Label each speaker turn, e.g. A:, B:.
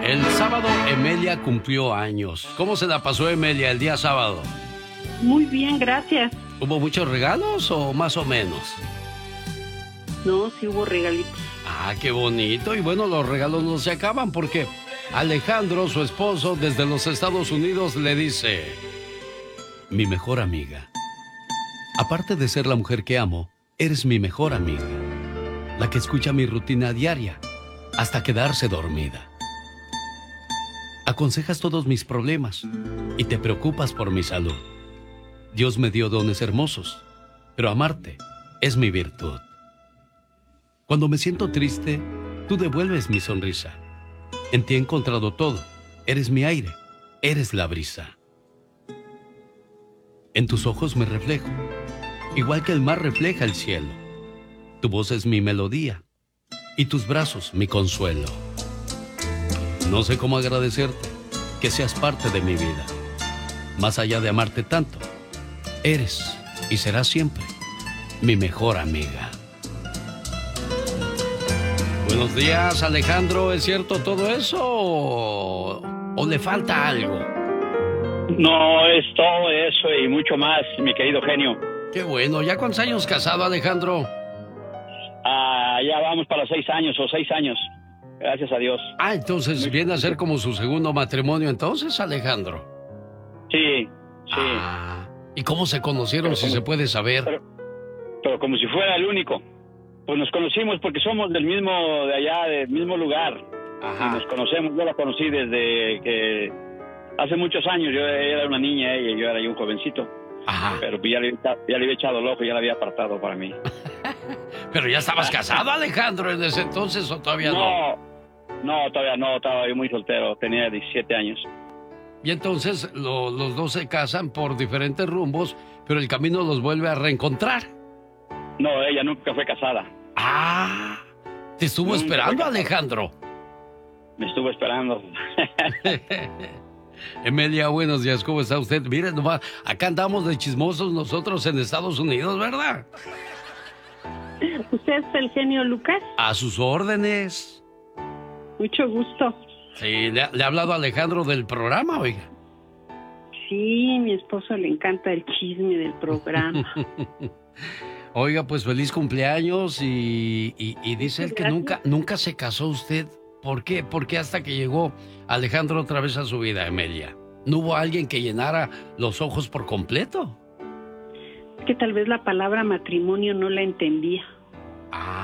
A: El sábado Emelia cumplió años. ¿Cómo se la pasó Emelia el día sábado?
B: Muy bien, gracias.
A: ¿Hubo muchos regalos o más o menos?
B: No, sí hubo regalitos.
A: Ah, qué bonito. Y bueno, los regalos no se acaban porque Alejandro, su esposo, desde los Estados Unidos le dice: mi mejor amiga. Aparte de ser la mujer que amo, eres mi mejor amiga. La que escucha mi rutina diaria hasta quedarse dormida. Aconsejas todos mis problemas y te preocupas por mi salud. Dios me dio dones hermosos, pero amarte es mi virtud. Cuando me siento triste, tú devuelves mi sonrisa. En ti he encontrado todo. Eres mi aire, eres la brisa. En tus ojos me reflejo, igual que el mar refleja el cielo. Tu voz es mi melodía y tus brazos mi consuelo. No sé cómo agradecerte que seas parte de mi vida. Más allá de amarte tanto, eres y serás siempre mi mejor amiga. Buenos días, Alejandro. ¿Es cierto todo eso o le falta algo?
C: No, es todo eso y mucho más, mi querido genio.
A: Qué bueno. ¿Ya cuántos años casado, Alejandro?
C: Ya vamos para 6 años o 6 años. Gracias a Dios.
A: Ah, entonces viene a ser como su segundo matrimonio, entonces, Alejandro.
C: Sí, sí.
A: Ah, ¿y cómo se conocieron, si se puede saber?
C: Pero como si fuera el único. Pues nos conocimos porque somos del mismo, de allá, del mismo lugar.
A: Ajá.
C: Nos conocemos, yo la conocí desde que hace muchos años. Yo era una niña, ella, y yo era un jovencito.
A: Ajá.
C: Pero ya le había echado el ojo, ya la había apartado para mí.
A: ¿Pero ya estabas casado, Alejandro, en ese entonces o todavía no?
C: No, todavía no, estaba yo muy soltero, tenía 17 años.
A: Y entonces los dos se casan por diferentes rumbos, pero el camino los vuelve a reencontrar.
C: No, ella nunca fue casada.
A: Ah, ¿te estuvo
C: Nunca
A: esperando,
C: fue
A: Alejandro?
C: Me estuvo esperando.
A: Emelia, buenos días, ¿cómo está usted? Miren nomás, acá andamos de chismosos nosotros en Estados Unidos, ¿verdad?
B: ¿Usted es el genio Lucas?
A: A sus órdenes.
B: Mucho gusto.
A: Sí, le ha hablado Alejandro del programa, oiga.
B: Sí, mi esposo le encanta el chisme del programa.
A: Oiga, pues feliz cumpleaños y dice él que
B: Gracias.
A: nunca se casó usted. ¿Por qué? ¿Por qué hasta que llegó Alejandro otra vez a su vida, Emelia? ¿No hubo alguien que llenara los ojos por completo?
B: Es que tal vez la palabra matrimonio no la entendía.
A: Ah.